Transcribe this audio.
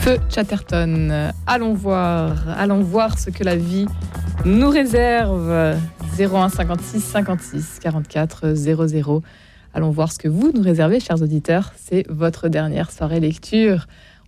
Feu Chatterton. Allons voir ce que la vie nous réserve. 01 56 56 44 00. Allons voir ce que vous nous réservez, chers auditeurs. C'est votre dernière soirée lecture.